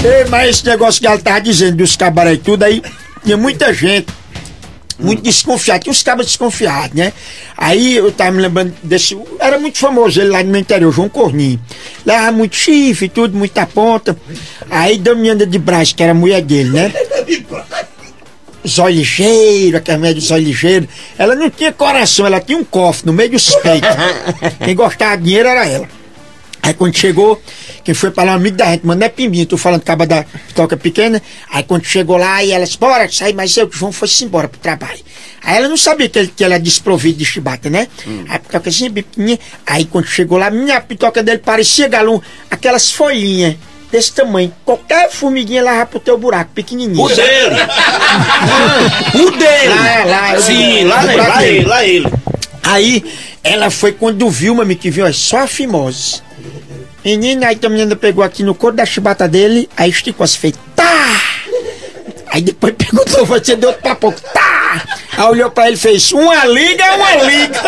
Mas esse negócio que ela tava dizendo dos cabaré e tudo, aí tinha muita gente muito desconfiado, tinha uns cabas desconfiados, né? Aí eu tava me lembrando desse, era muito famoso ele lá no meu interior, João Corninho. Levava muito chifre e tudo, muita ponta. Aí Damiana de Brás, que era a mulher dele, né? Zóio ligeiro, aquela mulher de zóio ligeiro. Ela não tinha coração, ela tinha um cofre no meio dos peitos. Quem gostava de dinheiro era ela. Aí quando chegou, quem foi para lá, um amigo da gente, mano, não é Pimbinha, tô falando caba da toca pequena. Aí quando chegou lá, e ela disse, bora, sai, mas eu, João foi-se embora pro trabalho. Aí ela não sabia que ela era desprovido de chibata, né? Aí a pitoca assim, pequenininha. Aí quando chegou lá, minha pitoca dele parecia galão, aquelas folhinhas desse tamanho. Qualquer formiguinha leva pro teu buraco, pequenininho. O dele! O dele! Lá, sim, lá ele. Aí ela foi quando viu, mami, que viu, ó, só a fimose. Menina, aí a menina pegou aqui no couro da chibata dele, aí esticou assim, fez, tá! Aí depois perguntou, você deu outro papoco, tá! Aí olhou pra ele e fez, uma liga é uma liga!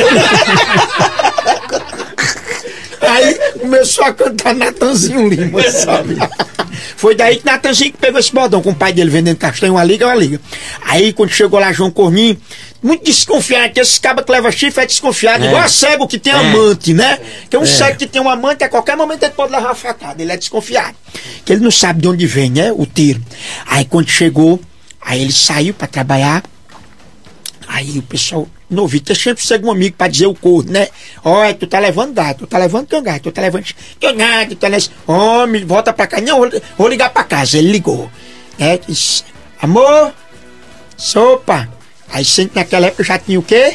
Aí começou a cantar Natanzinho Lima, sabe? Foi daí que Natanzinho que pegou esse bordão com o pai dele vendendo castanho, uma liga é uma liga. Aí quando chegou lá João Corninho, muito desconfiado, que esse cabra que leva chifre é desconfiado, igual a cego que tem amante, né? Que um cego que tem um amante, a qualquer momento ele pode levar a facada, ele é desconfiado. Que ele não sabe de onde vem, né? O tiro. Aí quando chegou, aí ele saiu pra trabalhar, aí o pessoal no ouvido, tem sempre um amigo pra dizer o corno, né? Olha, tu tá levando gato, tu tá levando cangato, tu tá levando cangato, tu tá levando... Homem, volta pra cá. Não, vou ligar pra casa. Ele ligou. Disse, amor, sopa. Aí sempre naquela época já tinha o quê?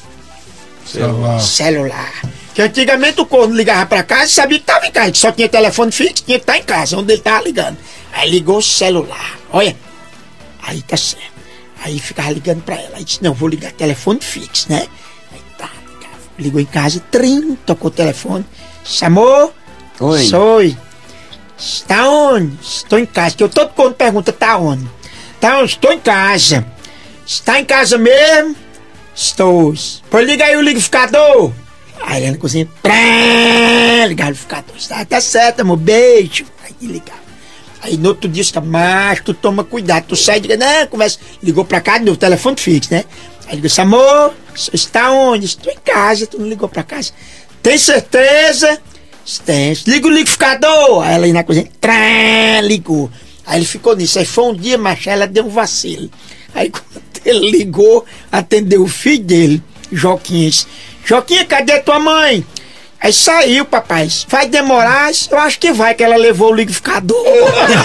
Celular. Que antigamente o corno ligava pra casa e sabia que tava em casa. Só tinha telefone fixo, tinha que estar em casa, onde ele tava ligando. Aí ligou o celular. Olha. Aí tá certo. Aí ficava ligando pra ela. Aí disse, não, vou ligar telefone fixo, né? Aí tá, ligou em casa, tocou o telefone. Disse, amor? Oi. Soi. Está onde? Estou em casa. Que eu todo quando pergunta, tá onde? Tá onde? Estou em casa. Está em casa mesmo? Estou. Pois liga aí o liquidificador. Aí ele na cozinha, ligar o liquidificador. Tá certo, amor, beijo. Aí ligava. Aí no outro dia, mas tu toma cuidado, tu sai e diga, não, conversa. Ligou pra cá, no telefone fixo, né? Aí ligou, amor, você está onde? Estou em casa, tu não ligou pra casa? Tem certeza? Tem. Liga o liquidificador. Aí ela aí na cozinha, ligou. Aí ele ficou nisso. Aí foi um dia, mas ela deu um vacilo. Aí quando ele ligou, atendeu o filho dele, Joquinha. Joquinha, cadê tua mãe? Aí saiu, papai. Vai demorar? Eu acho que vai, que ela levou o liquidificador.